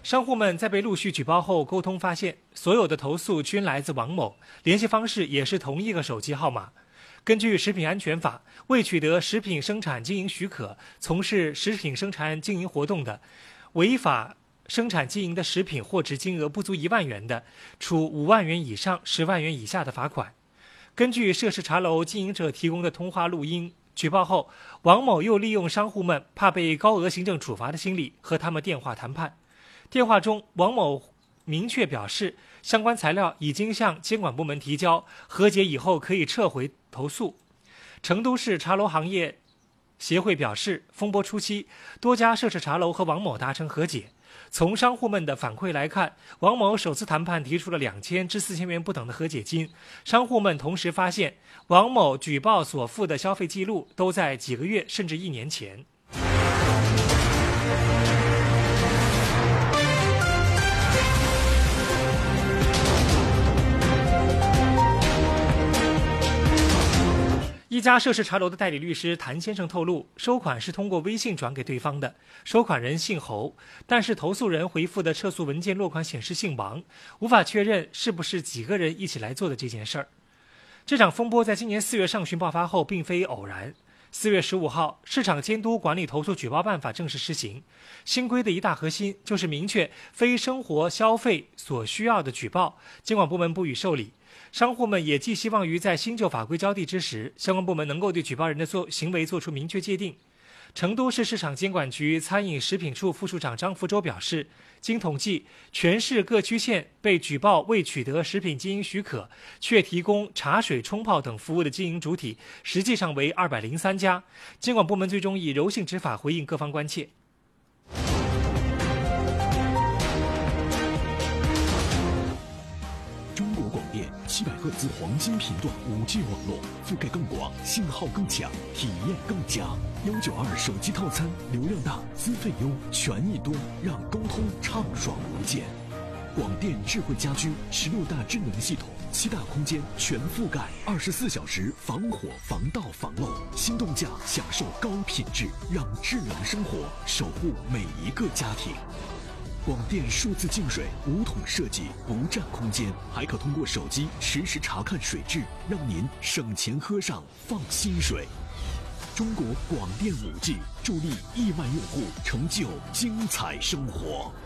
商户们在被陆续举报后沟通发现，所有的投诉均来自王某，联系方式也是同一个手机号码。根据食品安全法，未取得食品生产经营许可，从事食品生产经营活动的，违法生产经营的食品货值金额不足1万元的，处5万元以上10万元以下的罚款。根据涉事茶楼经营者提供的通话录音，举报后，王某又利用商户们怕被高额行政处罚的心理，和他们电话谈判。电话中，王某明确表示，相关材料已经向监管部门提交，和解以后可以撤回投诉。成都市茶楼行业协会表示，风波初期，多家涉事茶楼和王某达成和解。从商户们的反馈来看，王某首次谈判提出了2000至4000元不等的和解金。商户们同时发现，王某举报所附的消费记录都在几个月甚至1年前。一家涉事茶楼的代理律师谭先生透露，收款是通过微信转给对方的，收款人姓侯，但是投诉人回复的撤诉文件落款显示姓王，无法确认是不是几个人一起来做的这件事儿。这场风波在今年4月上旬爆发后，并非偶然。4月15号，市场监督管理投诉举报办法正式施行。新规的一大核心就是明确非生活消费所需要的举报，监管部门不予受理。商户们也寄希望于在新旧法规交替之时，相关部门能够对举报人的行为做出明确界定。成都市市场监管局餐饮食品处副处长张福洲表示，经统计，全市各区县被举报未取得食品经营许可，却提供茶水冲泡等服务的经营主体，实际上为203家。监管部门最终以柔性执法回应各方关切。 700赫兹黄金频段5G 网络，覆盖更广，信号更强，体验更佳。192手机套餐，流量大，资费优，权益多，让沟通畅爽无间。广电智慧家居16大智能系统，7大空间全覆盖，24小时防火、防盗、防漏。心动价享受高品质，让智能生活守护每一个家庭。广电数字净水5桶设计，不占空间，还可通过手机实时查看水质，让您省钱喝上放心水。中国广电5G助力1万用户成就精彩生活。